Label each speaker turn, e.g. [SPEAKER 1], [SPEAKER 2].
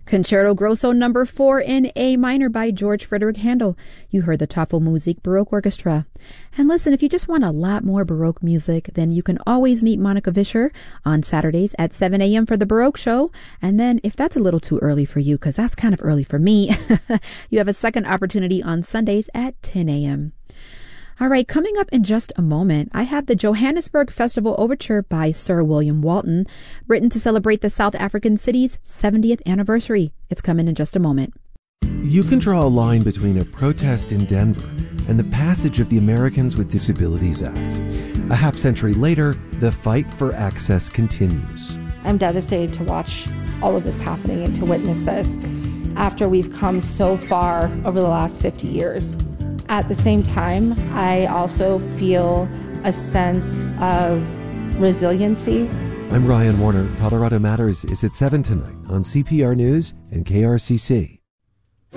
[SPEAKER 1] Concerto Grosso number 4 in A minor by George Frederick Handel. You heard the Tafelmusik Baroque Orchestra. And listen, if you just want a lot more Baroque music, then you can always meet Monica Vischer on Saturdays at 7 a.m. for the Baroque Show. And then if that's a little too early for you, because that's kind of early for me, you have a second opportunity on Sundays at 10 a.m. All right, coming up in just a moment, I have the Johannesburg Festival Overture by Sir William Walton, written to celebrate the South African city's 70th anniversary. It's coming in just a moment.
[SPEAKER 2] You can draw a line between a protest in Denver and the passage of the Americans with Disabilities Act. A half-century later, the fight for access continues.
[SPEAKER 3] I'm devastated to watch all of this happening and to witness this after we've come so far over the last 50 years. At the same time, I also feel a sense of resiliency.
[SPEAKER 2] I'm Ryan Warner. Colorado Matters is at 7 tonight on CPR News and KRCC.